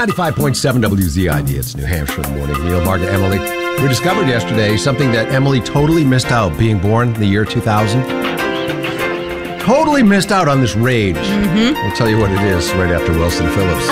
95.7 WZID, it's New Hampshire in the morning. Neil, Margaret, Emily. We discovered yesterday something that Emily totally missed out, being born in the year 2000. Totally missed out on this rage. We'll tell you what it is right after Wilson Phillips.